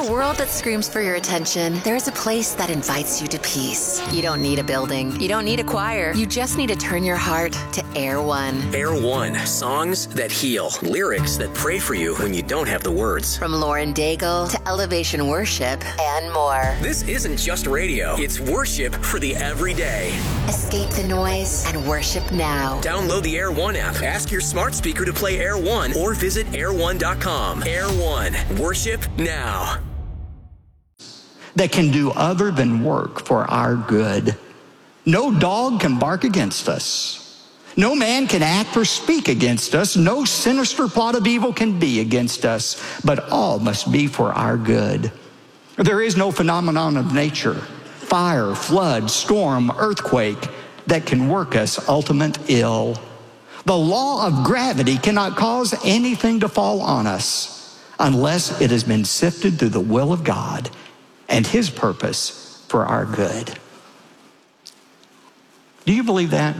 a world that screams for your attention, there's a place that invites you to peace. You don't need a building. You don't need a choir. You just need to turn your heart to Air One. Air One. Songs that heal. Lyrics that pray for you when you don't have the words. From Lauren Daigle to Elevation Worship and more. This isn't just radio. It's worship for the everyday. Escape the noise and worship now. Download the Air One app. Ask your smart speaker to play Air One or visit air1.com. Air One. Worship now. That can do other than work for our good. No dog can bark against us. No man can act or speak against us. No sinister plot of evil can be against us, but all must be for our good. There is no phenomenon of nature, fire, flood, storm, earthquake, that can work us ultimate ill. The law of gravity cannot cause anything to fall on us unless it has been sifted through the will of God and His purpose for our good. Do you believe that?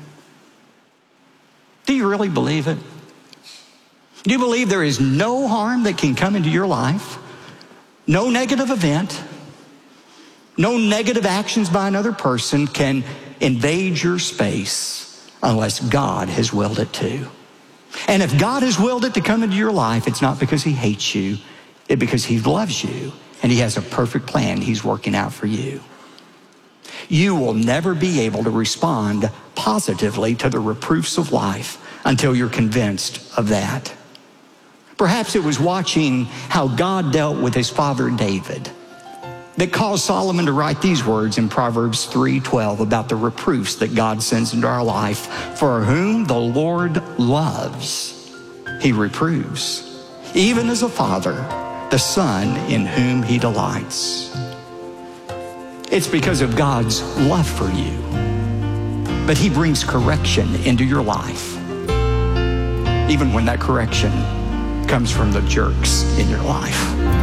Do you really believe it? Do you believe there is no harm that can come into your life? No negative event, no negative actions by another person can invade your space unless God has willed it to. And if God has willed it to come into your life, it's not because He hates you, it's because He loves you and He has a perfect plan He's working out for you. You will never be able to respond positively to the reproofs of life until you're convinced of that. Perhaps it was watching how God dealt with his father David that caused Solomon to write these words in Proverbs 3:12 about the reproofs that God sends into our life. For whom the Lord loves, He reproves, even as a father, the son in whom He delights. It's because of God's love for you. But He brings correction into your life, even when that correction comes from the jerks in your life.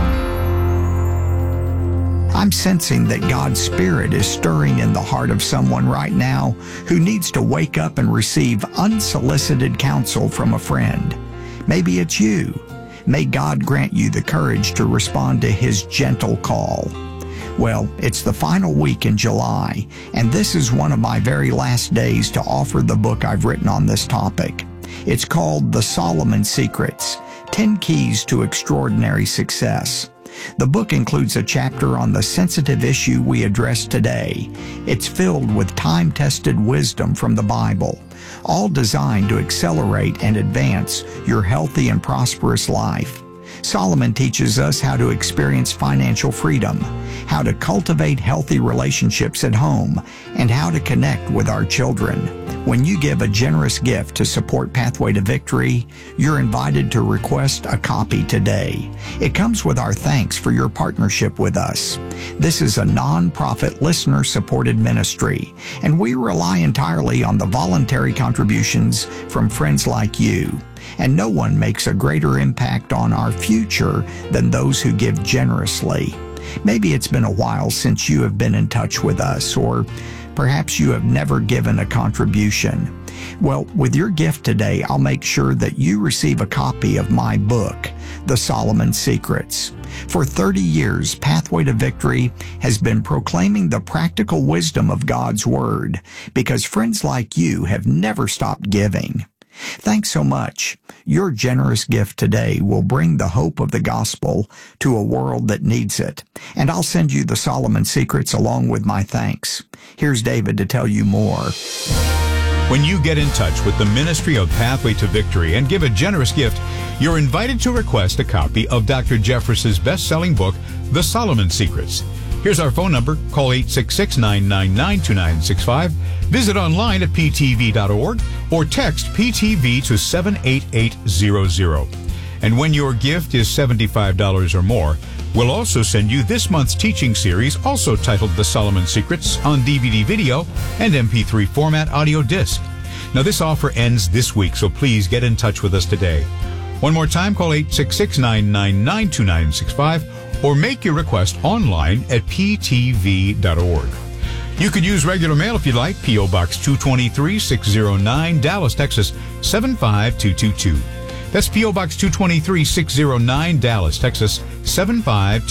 I'm sensing that God's Spirit is stirring in the heart of someone right now who needs to wake up and receive unsolicited counsel from a friend. Maybe it's you. May God grant you the courage to respond to His gentle call. Well, it's the final week in July, and this is one of my very last days to offer the book I've written on this topic. It's called The Solomon Secrets, 10 Keys to Extraordinary Success. The book includes a chapter on the sensitive issue we address today. It's filled with time-tested wisdom from the Bible, all designed to accelerate and advance your healthy and prosperous life. Solomon teaches us how to experience financial freedom, how to cultivate healthy relationships at home, and how to connect with our children. When you give a generous gift to support Pathway to Victory, you're invited to request a copy today. It comes with our thanks for your partnership with us. This is a non-profit listener-supported ministry, and we rely entirely on the voluntary contributions from friends like you. And no one makes a greater impact on our future than those who give generously. Maybe it's been a while since you have been in touch with us, or perhaps you have never given a contribution. Well, with your gift today, I'll make sure that you receive a copy of my book, The Solomon Secrets. For 30 years, Pathway to Victory has been proclaiming the practical wisdom of God's Word, because friends like you have never stopped giving. Thanks so much. Your generous gift today will bring the hope of the gospel to a world that needs it. And I'll send you the Solomon Secrets along with my thanks. Here's David to tell you more. When you get in touch with the Ministry of Pathway to Victory and give a generous gift, you're invited to request a copy of Dr. Jeffress's best-selling book, The Solomon Secrets. Here's our phone number. Call 866-999-2965. Visit online at ptv.org or text PTV to 78800. And when your gift is $75 or more, we'll also send you this month's teaching series, also titled The Solomon Secrets, on DVD video and MP3 format audio disc. Now, this offer ends this week, so please get in touch with us today. One more time, call 866-999-2965 or make your request online at ptv.org. You could use regular mail if you'd like. P.O. Box 223, 609, Dallas, Texas 75222. That's P.O. Box 223, 609, Dallas, Texas 75222.